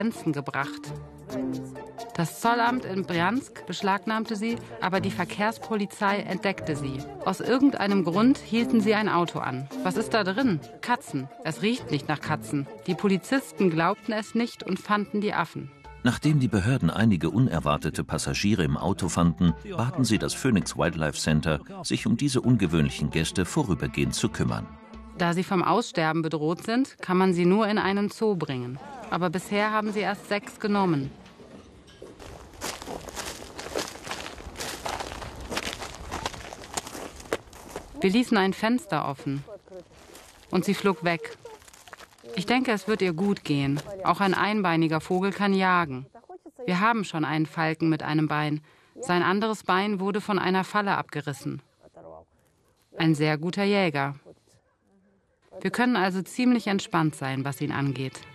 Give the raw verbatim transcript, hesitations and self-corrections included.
Grenzen gebracht. Das Zollamt in Brjansk beschlagnahmte sie, aber die Verkehrspolizei entdeckte sie. Aus irgendeinem Grund hielten sie ein Auto an. Was ist da drin? Katzen. Es riecht nicht nach Katzen. Die Polizisten glaubten es nicht und fanden die Affen. Nachdem die Behörden einige unerwartete Passagiere im Auto fanden, baten sie das Phoenix Wildlife Center, sich um diese ungewöhnlichen Gäste vorübergehend zu kümmern. Da sie vom Aussterben bedroht sind, kann man sie nur in einen Zoo bringen. Aber bisher haben sie erst sechs genommen. Wir ließen ein Fenster offen und sie flog weg. Ich denke, es wird ihr gut gehen. Auch ein einbeiniger Vogel kann jagen. Wir haben schon einen Falken mit einem Bein. Sein anderes Bein wurde von einer Falle abgerissen. Ein sehr guter Jäger. Wir können also ziemlich entspannt sein, was ihn angeht.